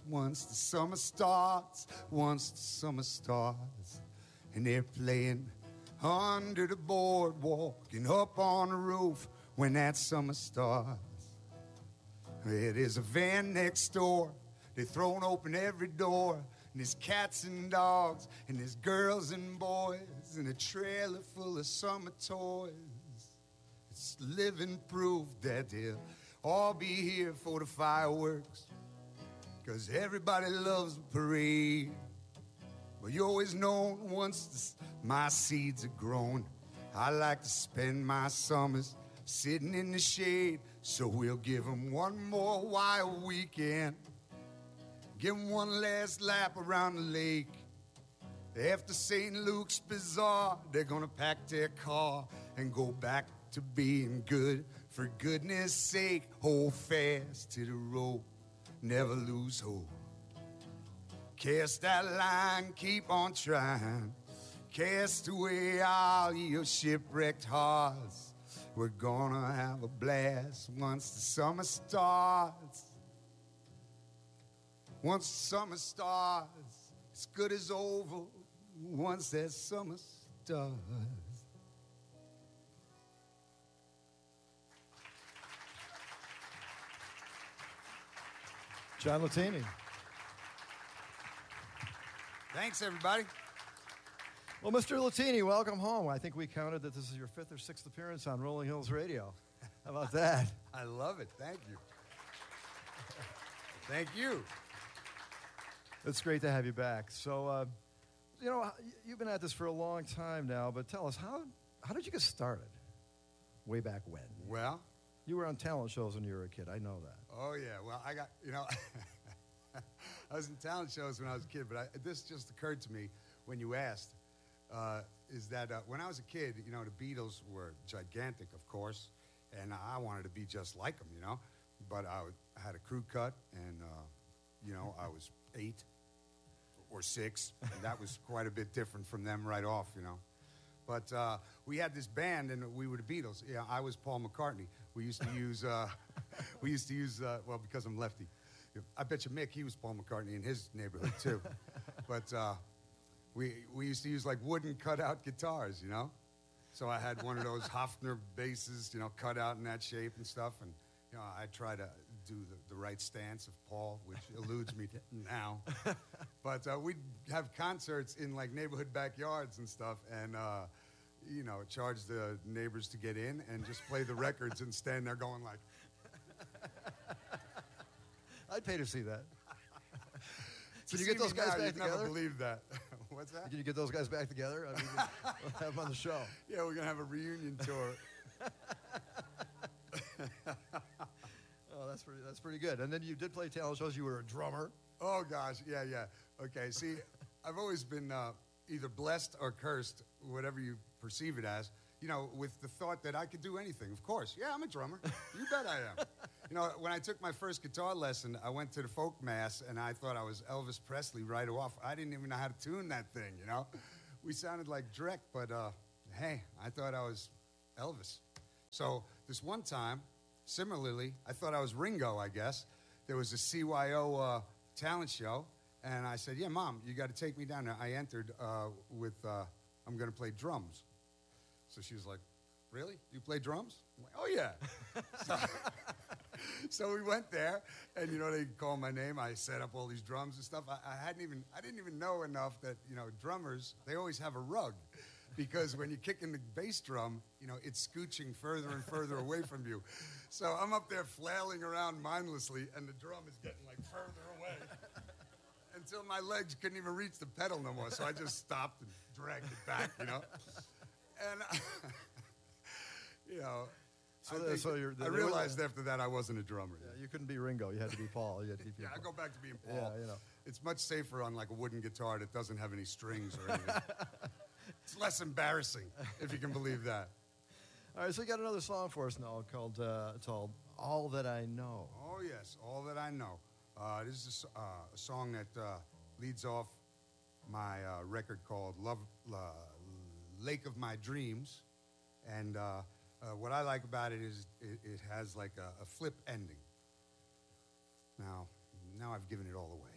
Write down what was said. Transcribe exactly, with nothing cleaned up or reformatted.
once the summer starts, once the summer starts, and they're playing under the boardwalk and up on the roof when that summer starts. It is a van next door. They've thrown open every door, and there's cats and dogs, and there's girls and boys, and a trailer full of summer toys. It's living proof that they'll all be here for the fireworks, 'cause everybody loves a parade. But you always know once this, my seeds are grown, I like to spend my summers sitting in the shade. So we'll give them one more wild weekend, give them one last lap around the lake. After Saint Luke's Bazaar, they're gonna pack their car and go back to being good. For goodness sake, hold fast to the rope, never lose hope. Cast that line, keep on trying. Cast away all your shipwrecked hearts. We're gonna have a blast once the summer starts. Once the summer starts, it's good as over once that summer starts. John Latini. Thanks, everybody. Well, Mister Latini, welcome home. I think we counted that this is your fifth or sixth appearance on Rolling Hills Radio. How about that? I love it. Thank you. Thank you. It's great to have you back. So, uh, you know, you've been at this for a long time now, but tell us, how how did you get started way back when? Well, you were on talent shows when you were a kid. I know that. Oh, yeah. Well, I got, you know, I was in talent shows when I was a kid, but I, this just occurred to me when you asked, uh, is that uh, when I was a kid, you know, the Beatles were gigantic, of course, and I wanted to be just like them, you know, but I, would, I had a crew cut, and, uh, you know, I was eight or six, and that was quite a bit different from them right off, you know. But uh, we had this band, and we were the Beatles. Yeah, I was Paul McCartney. We used to use, uh, we used to use, uh, well, because I'm lefty. I bet you Mick, he was Paul McCartney in his neighborhood too. But uh, we we used to use like wooden cutout guitars, you know. So I had one of those Hofner basses, you know, cut out in that shape and stuff, and you know, I try to do the, the right stance of Paul, which eludes me now. But uh, we'd have concerts in, like, neighborhood backyards and stuff, and, uh, you know, charge the neighbors to get in and just play the records and stand there going like... I'd pay to see that. Did you get those guys now, back you'd together? Never believe that. What's that? Can you get those guys back together? I mean, we'll have them on the show. Yeah, we're going to have a reunion tour. Oh, that's pretty, that's pretty good. And then you did play talent shows. You were a drummer. Oh, gosh. Yeah, yeah. Okay, see, I've always been uh, either blessed or cursed, whatever you perceive it as, you know, with the thought that I could do anything. Of course. Yeah, I'm a drummer. You bet I am. You know, when I took my first guitar lesson, I went to the folk mass, and I thought I was Elvis Presley right off. I didn't even know how to tune that thing, you know. We sounded like Drek, but, uh, hey, I thought I was Elvis. So this one time, similarly, I thought I was Ringo, I guess. There was a C Y O uh, talent show, and I said, yeah, Mom, you got to take me down there. I entered uh, with, uh, I'm going to play drums. So she was like, really? You play drums? I'm like, oh, yeah. so, so we went there, and, you know, they called my name. I set up all these drums and stuff. I, I hadn't even, I didn't even know enough that, you know, drummers, they always have a rug. Because when you're kicking the bass drum, you know, it's scooching further and further away from you. So I'm up there flailing around mindlessly, and the drum is getting, like, further away. Until my legs couldn't even reach the pedal no more. So I just stopped and dragged it back, you know. And, you know, so, I, the, think, so you're, I realized after that I wasn't a drummer. Yeah, you couldn't be Ringo. You had to be Paul. You had to be Yeah, I go back to being Paul. Yeah, you know. It's much safer on, like, a wooden guitar that doesn't have any strings or anything. It's less embarrassing, if you can believe that. All right, so you got another song for us now called, uh, called All That I Know. Oh, yes, All That I Know. Uh, this is a, uh, a song that uh, leads off my uh, record called Love, uh, Lake of My Dreams. And uh, uh, what I like about it is it, it has like a, a flip ending. Now, now I've given it all away.